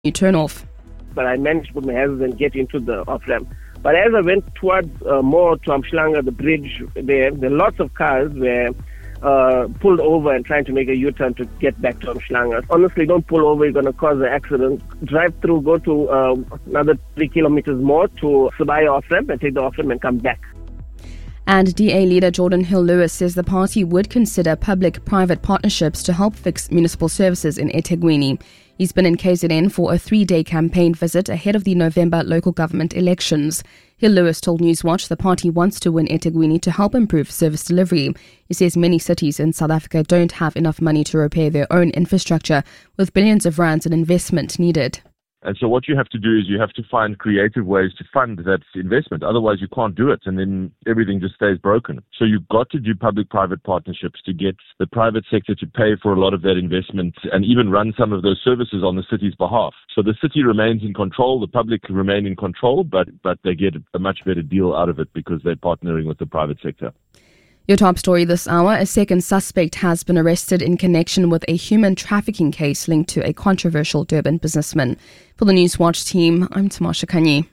you turn off. But I managed to put my hands and get into the off-ramp. But as I went towards more to Umhlanga, the bridge there are lots of cars were pulled over and trying to make a U-turn to get back to Umhlanga. Honestly, don't pull over, you're going to cause an accident. Drive through, go to another 3 kilometers more to Sibaya off-ramp and take the off-ramp and come back. And DA leader Jordan Hill-Lewis says the party would consider public-private partnerships to help fix municipal services in eThekwini. He's been in KZN for a 3-day campaign visit ahead of the November local government elections. Hill-Lewis told Newswatch the party wants to win eThekwini to help improve service delivery. He says many cities in South Africa don't have enough money to repair their own infrastructure, with billions of rands in investment needed. And so what you have to do is you have to find creative ways to fund that investment. Otherwise, you can't do it, and then everything just stays broken. So you've got to do public-private partnerships to get the private sector to pay for a lot of that investment and even run some of those services on the city's behalf. So the city remains in control, the public remain in control, but they get a much better deal out of it because they're partnering with the private sector. Your top story this hour, a second suspect has been arrested in connection with a human trafficking case linked to a controversial Durban businessman. For the Newswatch team, I'm Tamasha Kanyi.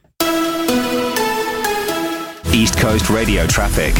East Coast Radio traffic.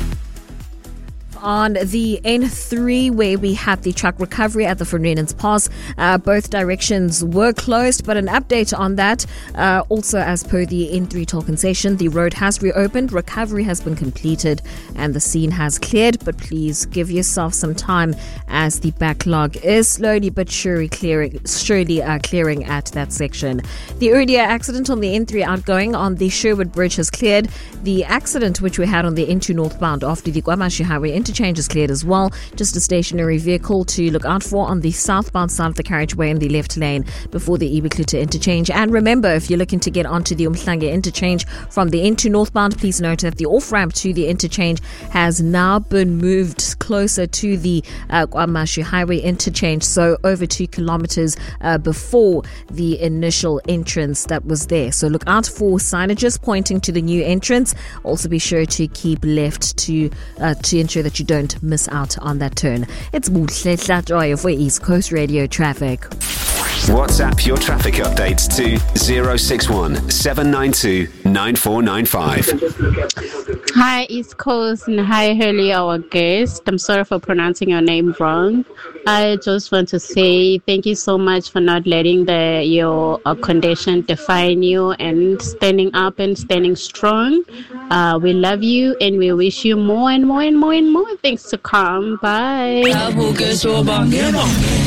On the N3, where we had the truck recovery at the Fernandez Pass, both directions were closed, but an update on that. Also, as per the N3 toll concession, the road has reopened, recovery has been completed, and the scene has cleared. But please give yourself some time as the backlog is slowly but surely clearing at that section. The earlier accident on the N3 outgoing on the Sherwood Bridge has cleared. The accident which we had on the N2 northbound after the KwaMashu Highway interchange is cleared as well. Just a stationary vehicle to look out for on the southbound side of the carriageway in the left lane before the Ibikluta interchange. And remember, if you're looking to get onto the Umhlanga interchange from the N2 northbound, please note that the off-ramp to the interchange has now been moved closer to the KwaMashu Highway interchange, so over 2 kilometers before the initial entrance that was there. So look out for signages pointing to the new entrance. Also be sure to keep left to ensure that you don't miss out on that turn. It's Muhle Hlatjoy for East Coast Radio Traffic. WhatsApp your traffic updates to 061 792 9495. Hi East Coast and hi Hurley, our guest. I'm sorry for pronouncing your name wrong. I just want to say thank you so much for not letting your condition define you and standing up and standing strong. We love you and we wish you more and more and more and more things to come. Bye.